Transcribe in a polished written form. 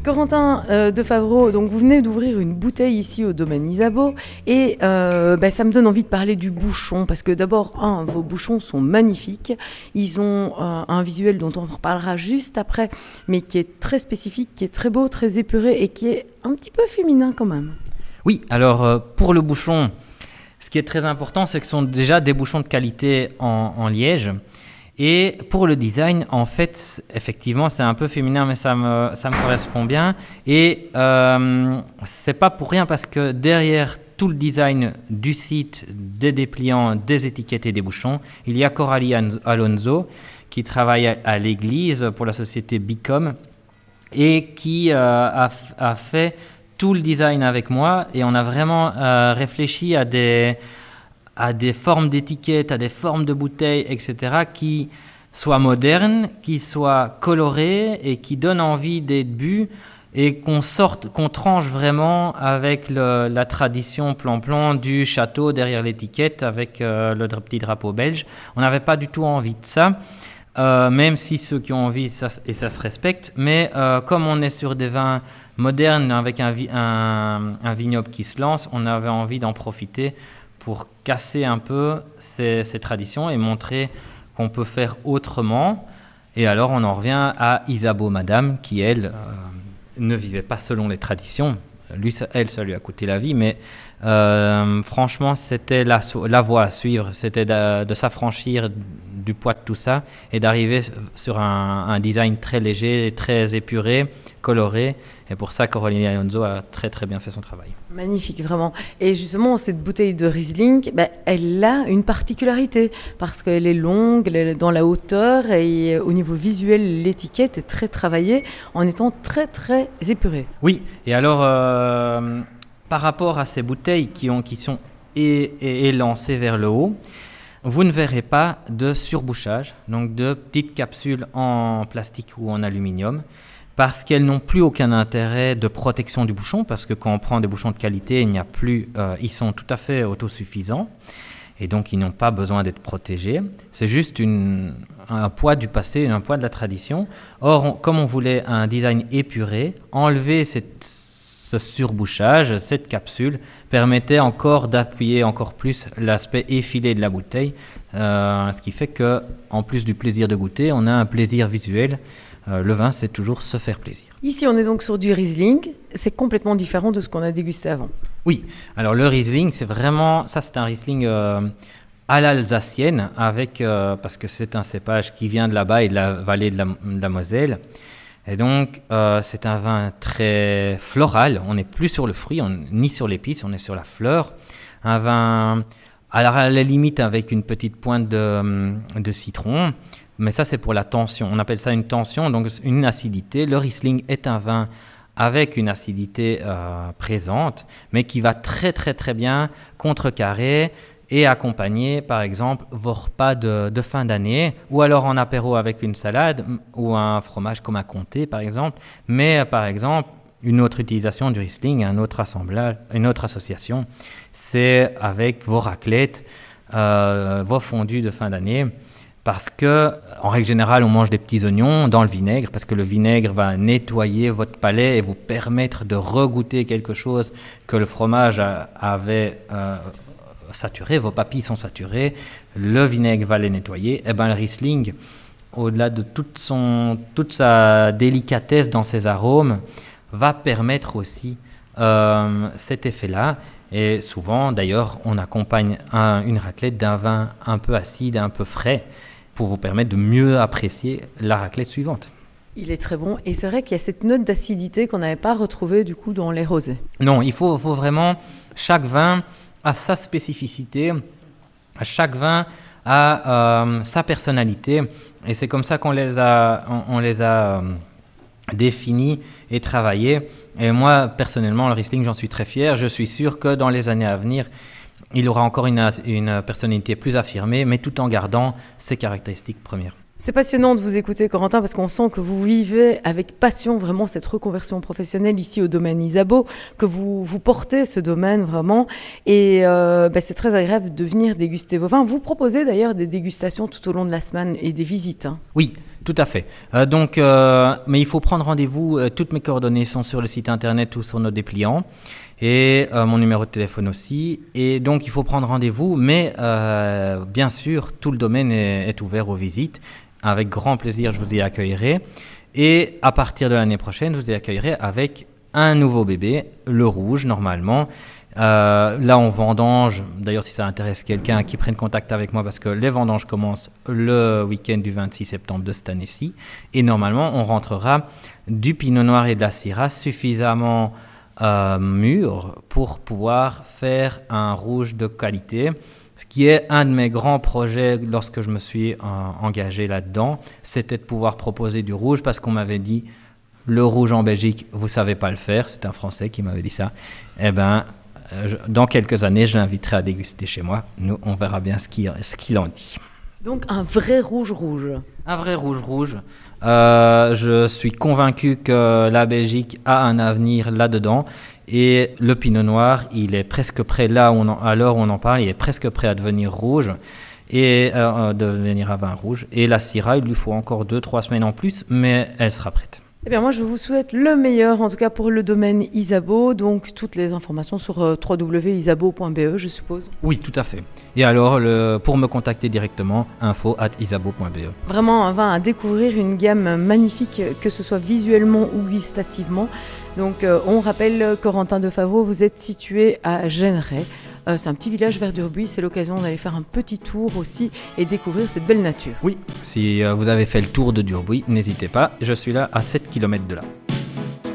Corentin de Favreau, donc vous venez d'ouvrir une bouteille ici au domaine Isabeau et ça me donne envie de parler du bouchon parce que d'abord, vos bouchons sont magnifiques. Ils ont un visuel dont on reparlera juste après, mais qui est très spécifique, qui est très beau, très épuré et qui est un petit peu féminin quand même. Oui, alors pour le bouchon, ce qui est très important, c'est que ce sont déjà des bouchons de qualité en liège. Et pour le design, en fait, effectivement, c'est un peu féminin, mais ça me correspond bien. Et c'est pas pour rien parce que derrière tout le design du site, des dépliants, des étiquettes et des bouchons, il y a Coralie Alonso qui travaille à l'église pour la société Bicom et qui a fait tout le design avec moi. Et on a vraiment réfléchi à des formes d'étiquettes, à des formes de bouteilles, etc., qui soient modernes, qui soient colorées et qui donnent envie d'être bu et qu'on tranche vraiment avec la tradition plan-plan du château derrière l'étiquette avec le petit drapeau belge. On n'avait pas du tout envie de ça, même si ceux qui ont envie, ça se respecte, mais comme on est sur des vins modernes avec un vignoble qui se lance, on avait envie d'en profiter pour casser un peu ces traditions et montrer qu'on peut faire autrement. Et alors, on en revient à Isabeau Madame, qui, elle, ne vivait pas selon les traditions. Ça lui a coûté la vie, mais franchement, c'était la voie à suivre. C'était de s'affranchir du poids de tout ça et d'arriver sur un design très léger, très épuré, coloré. Et pour ça, Coralie Alonso a très très bien fait son travail. Magnifique, vraiment. Et justement, cette bouteille de Riesling, elle a une particularité parce qu'elle est longue, elle est dans la hauteur et au niveau visuel, l'étiquette est très travaillée en étant très très épurée. Oui, et alors par rapport à ces bouteilles qui sont élancées vers le haut, vous ne verrez pas de surbouchage, donc de petites capsules en plastique ou en aluminium, parce qu'elles n'ont plus aucun intérêt de protection du bouchon, parce que quand on prend des bouchons de qualité, ils sont tout à fait autosuffisants, et donc ils n'ont pas besoin d'être protégés. C'est juste un poids du passé, un poids de la tradition. Or, comme on voulait un design épuré, enlever ce surbouchage, cette capsule, permettait encore d'appuyer encore plus l'aspect effilé de la bouteille, ce qui fait qu'en plus du plaisir de goûter, on a un plaisir visuel. Le vin, c'est toujours se faire plaisir. Ici, on est donc sur du Riesling. C'est complètement différent de ce qu'on a dégusté avant. Oui, alors le Riesling, c'est un Riesling à l'alsacienne, parce que c'est un cépage qui vient de là-bas et de la vallée de la Moselle. Et donc, c'est un vin très floral. On n'est plus sur le fruit, ni sur l'épice, on est sur la fleur. Un vin, alors à la limite, avec une petite pointe de citron. Mais ça, c'est pour la tension. On appelle ça une tension, donc une acidité. Le Riesling est un vin avec une acidité présente, mais qui va très, très, très bien contrecarrer et accompagner, par exemple, vos repas de fin d'année, ou alors en apéro avec une salade ou un fromage comme un comté, par exemple. Mais, par exemple, une autre utilisation du Riesling, un autre assemblage, une autre association, c'est avec vos raclettes, vos fondus de fin d'année. Parce que, en règle générale, on mange des petits oignons dans le vinaigre, parce que le vinaigre va nettoyer votre palais et vous permettre de regoûter quelque chose que le fromage avait saturé. Vos papilles sont saturées, le vinaigre va les nettoyer. Et bien, le Riesling, au-delà de toute sa délicatesse dans ses arômes, va permettre aussi cet effet-là. Et souvent, d'ailleurs, on accompagne une raclette d'un vin un peu acide, un peu frais, pour vous permettre de mieux apprécier la raclette suivante. Il est très bon et c'est vrai qu'il y a cette note d'acidité qu'on n'avait pas retrouvée du coup dans les rosés. Non, il faut vraiment, chaque vin a sa spécificité, chaque vin a sa personnalité et c'est comme ça qu'on les a définis et travaillés. Et moi, personnellement, le Riesling, j'en suis très fier. Je suis sûr que dans les années à venir, il aura encore une personnalité plus affirmée, mais tout en gardant ses caractéristiques premières. C'est passionnant de vous écouter, Corentin, parce qu'on sent que vous vivez avec passion vraiment cette reconversion professionnelle ici au domaine Isabeau, que vous portez ce domaine vraiment. Et c'est très agréable de venir déguster vos vins. Vous proposez d'ailleurs des dégustations tout au long de la semaine et des visites. Oui, Tout à fait. Mais il faut prendre rendez-vous. Toutes mes coordonnées sont sur le site internet ou sur nos dépliants. Et mon numéro de téléphone aussi. Et donc, il faut prendre rendez-vous. Mais bien sûr, tout le domaine est ouvert aux visites. Avec grand plaisir, je vous y accueillerai. Et à partir de l'année prochaine, je vous y accueillerai avec un nouveau bébé, le rouge, normalement. Là, on vendange. D'ailleurs, si ça intéresse quelqu'un, qui prenne contact avec moi parce que les vendanges commencent le week-end du 26 septembre de cette année-ci. Et normalement, on rentrera du pinot noir et de la syrah suffisamment mûr pour pouvoir faire un rouge de qualité. Ce qui est un de mes grands projets lorsque je me suis engagé là-dedans, c'était de pouvoir proposer du rouge parce qu'on m'avait dit le rouge en Belgique, vous ne savez pas le faire. C'est un Français qui m'avait dit ça. Eh bien, dans quelques années, je l'inviterai à déguster chez moi. Nous, on verra bien ce qu'il en dit. Donc un vrai rouge. Un vrai rouge. Je suis convaincu que la Belgique a un avenir là-dedans. Et le pinot noir, il est presque prêt, à l'heure où on en parle, il est presque prêt à devenir rouge et devenir à vin rouge. Et la syrah, il lui faut encore 2-3 semaines en plus, mais elle sera prête. Eh bien, moi, je vous souhaite le meilleur, en tout cas pour le domaine Isabeau. Donc, toutes les informations sur www.isabeau.be, je suppose. Oui, tout à fait. Et alors, pour me contacter directement, info@isabeau.be. Vraiment un vin à découvrir, une gamme magnifique, que ce soit visuellement ou gustativement. Donc, on rappelle, Corentin Defavreau, vous êtes situé à Genneray. C'est un petit village vers d'Urbuis, c'est l'occasion d'aller faire un petit tour aussi et découvrir cette belle nature. Oui, si vous avez fait le tour de Durbuy, n'hésitez pas, je suis là à 7 km de là.